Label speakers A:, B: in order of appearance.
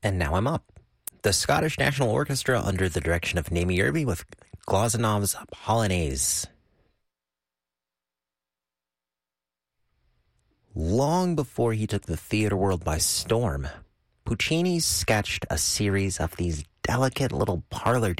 A: And now I'm up. The Scottish National Orchestra under the direction of Naomi Irby with Glazanov's Polonaise. Long before he took the theater world by storm, Puccini sketched a series of these delicate little parlor